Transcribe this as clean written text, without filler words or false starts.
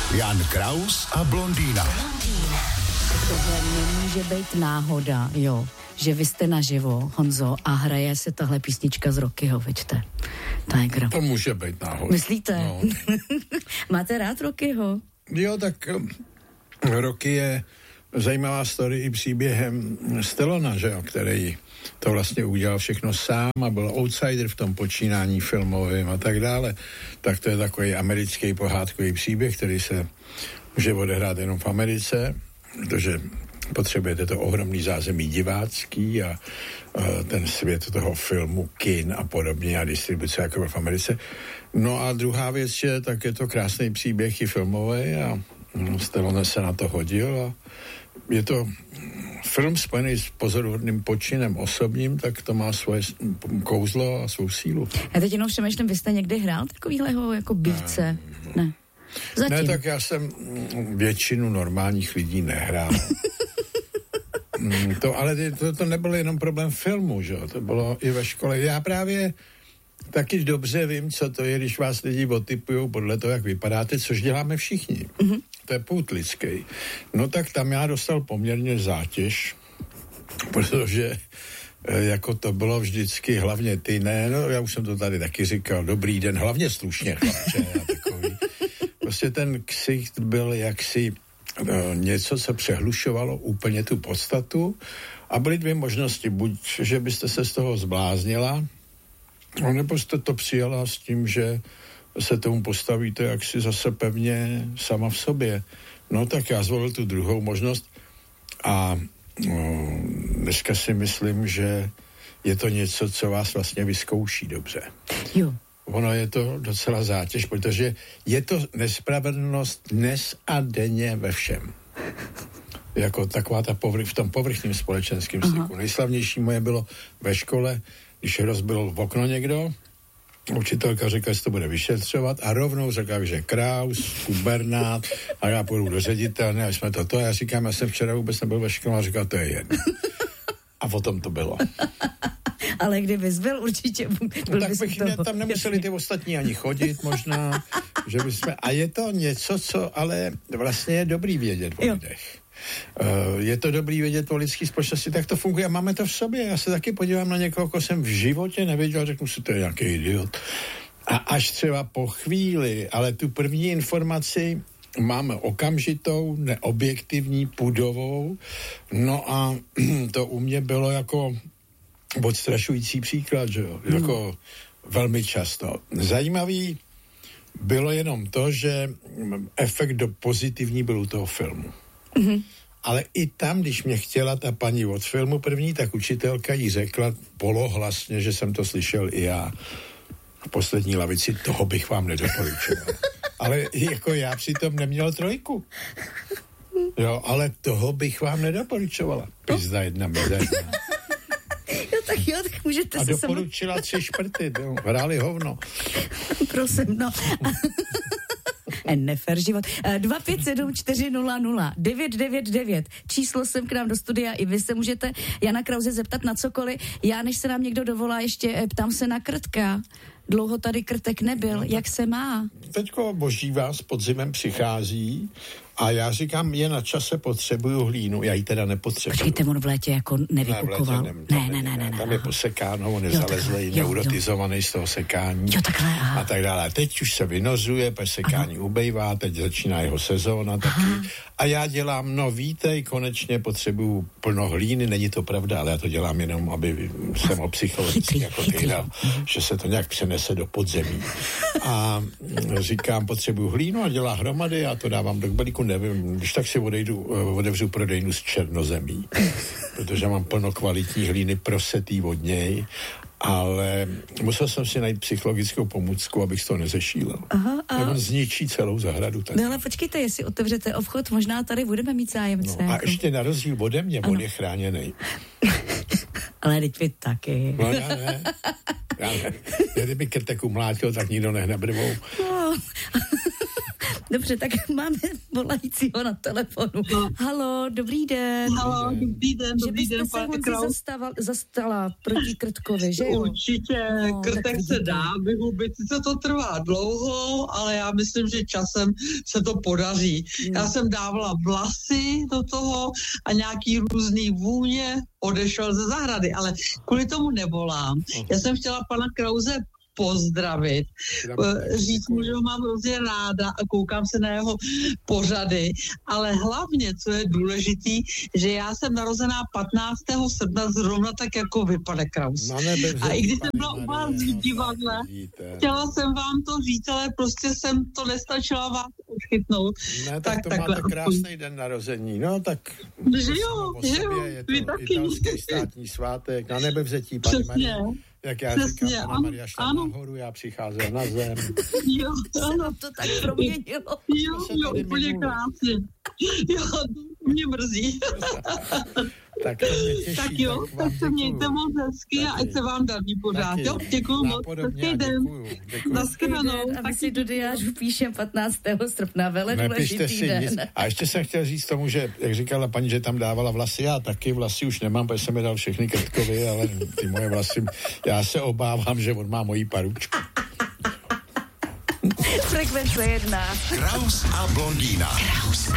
Jan Kraus a blondýna. Tohle nemůže být náhoda, jo, že vy jste naživo, Honzo, a hraje se tahle písnička z Rockyho, vidíte. Tiger. To může být náhoda. Myslíte? No. Máte rád Rockyho? Jo, tak Rocky je zajímavá story i příběhem Stallona, že jo, který to vlastně udělal všechno sám a byl outsider v tom počínání filmovým a tak dále. Tak to je takový americký pohádkový příběh, který se může odehrát jenom v Americe, protože potřebujete to ohromný zázemí divácký a ten svět toho filmu, kin a podobně a distribuce jako v Americe. No a druhá věc, že tak je to krásný příběh i filmový a Stallone se na to hodil a je to film spojený s pozoruhodným počinem osobním, tak to má svoje kouzlo a svou sílu. Já teď jenom přemýšlím, vy jste někdy hrál takovýhleho jako bývce? Ne. Zatím. Ne, tak já jsem většinu normálních lidí nehrál. Ale to nebyl jenom problém filmu, že jo? To bylo i ve škole. Já právě taky dobře vím, co to je, když vás lidi otypujou podle toho, jak vypadáte, což děláme všichni. Mm-hmm. To je půd lidský. No tak tam já dostal poměrně zátěž, protože jako to bylo vždycky, hlavně ty, ne, no já už jsem to tady taky říkal, dobrý den, hlavně slušně, chlapče, a takový. Prostě ten ksicht byl jaksi něco, co přehlušovalo úplně tu podstatu a byly dvě možnosti, buď, že byste se z toho zbláznila, nebo jste to přijala s tím, že se tomu postavíte jaksi zase pevně sama v sobě. No tak já zvolil tu druhou možnost a dneska si myslím, že je to něco, co vás vlastně vyzkouší dobře. Jo. Ono je to docela zátěž, protože je to nespravedlnost dnes a denně ve všem. Jako taková ta v tom povrchním společenském styku. Nejslavnější moje bylo ve škole, když rozbil v okno někdo, učitelka řekla, že to bude vyšetřovat a rovnou řekla, že Kraus, Kubernát a já půjdu do ředitelny a jsme to. Já říkám, já jsem včera vůbec nebyl ve škole a říkal, to je jedno. A o tom to bylo. Ale kdybys byl, určitě no, tak bych tam nemuseli ty ostatní ani chodit možná, že bychom, a je to něco, co ale vlastně je dobrý vědět o lidech. Je to dobrý vědět o lidské společnosti, tak to funguje a máme to v sobě. Já se taky podívám na někoho, koho jsem v životě nevěděl, řeknu si, to je nějaký idiot. A až třeba po chvíli, ale tu první informaci máme okamžitou, neobjektivní, pudovou, no a to u mě bylo jako odstrašující příklad, že jo, jako velmi často. Zajímavý bylo jenom to, že efekt do pozitivní byl u toho filmu. Mm-hmm. Ale i tam, když mě chtěla ta paní od filmu první, tak učitelka jí řekla polohlasně, že jsem to slyšel i já. V poslední lavici, toho bych vám nedoporučoval. Ale jako já přitom neměl 3. Jo, ale toho bych vám nedoporučovala. Pizda 1, meza 1. Jo, tak můžete a se doporučila 3/4, hráli hovno. Prosím, no. Nefer život. 257-400-999. Číslo sem k nám do studia. I vy se můžete Jana Krause zeptat na cokoliv. Já, než se nám někdo dovolá, ještě ptám se na Krtka. Dlouho tady Krtek nebyl. Jak se má? Teďko božívá, s podzimem přichází a já říkám, je na čase, potřebuju hlínu. Já ji teda nepotřebuju. Počkejte, on v létě jako nevykukoval? Ne. Tam je posekáno, on je zalezlej, neurotizovaný z toho sekání. Jo, takhle, aha. A tak dále. Teď už se vynořuje, sekání ubejvá, teď začíná jeho sezóna taky. A já dělám, vítej, konečně potřebuju plno hlíny, není to pravda, ale já to dělám jenom, aby jsem o psychologicky jako týral, že se to nějak přenese do podzemí. A říkám, potřebuju hlínu a dělá hromady, já to dávám do kbelíku, nevím, když tak si otevřu prodejnu z černozemí, protože mám plno kvalitní hlíny prosetý od něj, ale musel jsem si najít psychologickou pomůcku, abych to nezešílel. Nebo zničí celou zahradu. Tak. No ale počkejte, jestli otevřete obchod, možná tady budeme mít zájemce. No, a ještě na rozdíl ode mě, on je chráněný. Ale teď vy taky. No já ne. Kdyby Krtek umlátil, tak nikdo nehne brvou. Dobře, tak máme volajícího na telefonu. Halo, dobrý den. Halo, dobrý den, pane Kraus. Zastala proti krtkovi, že jo? Určitě, krtek se dá vyhubit, sice to trvá dlouho, ale já myslím, že časem se to podaří. Já jsem dávala vlasy do toho a nějaký různý vůně, odešel ze zahrady, ale kvůli tomu nevolám. Já jsem chtěla pana Krause pozdravit, říct mu, že ho mám hrozně ráda a koukám se na jeho pořady, ale hlavně, co je důležitý, že já jsem narozená 15. srpna zrovna tak jako vy, pane Kraus. A i když jsem byla u vás v divadle, chtěla jsem vám to říct, ale prostě jsem to nestačila vás odchytnout. Ne, tak to máte krásný den narození, no tak že jo, je to italský státní svátek, na nebevzetí, paní Marie. Jak já říkám, Pana Maria šla nahoru, já přicházel na zem. Jo, ano, to tak proměnilo. Jo, úplně krásně. Jo, mě mrzí. Tak to mě těší. Tak jo, tak se mějte moc hezky a ať se vám daří pořád. Jo, děkuju moc. Hezký den. Naschledanou. A my si do diářů píšem 15. srpna, vele důležitý den. Nic. A ještě jsem chtěl říct tomu, že, jak říkala paní, že tam dávala vlasy, já taky vlasy už nemám, protože jsem mi dal všechny krtkovi, ale ty moje vlasy, já se obávám, že on má moji paručku. Frekvence 1. Kraus a blondýna.